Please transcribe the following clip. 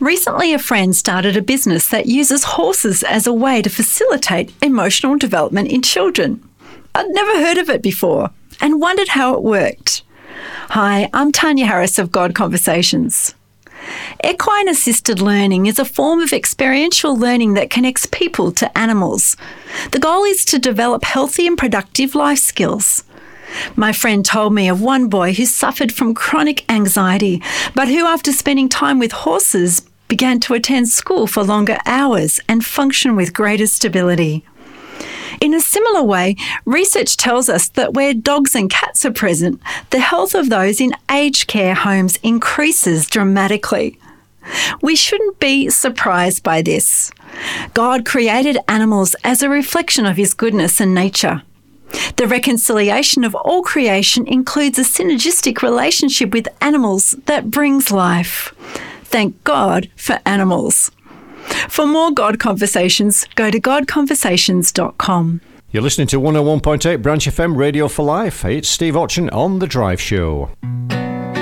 Recently, a friend started a business that uses horses as a way to facilitate emotional development in children. I'd never heard of it before and wondered how it worked. Hi, I'm Tanya Harris of God Conversations. Equine assisted learning is a form of experiential learning that connects people to animals. The goal is to develop healthy and productive life skills. My friend told me of one boy who suffered from chronic anxiety, but who, after spending time with horses, began to attend school for longer hours and function with greater stability. In a similar way, research tells us that where dogs and cats are present, the health of those in aged care homes increases dramatically. We shouldn't be surprised by this. God created animals as a reflection of His goodness and nature. The reconciliation of all creation includes a synergistic relationship with animals that brings life. Thank God for animals. For more God Conversations, go to godconversations.com. You're listening to 101.8 Branch FM Radio for Life. It's Steve Otchen on The Drive Show.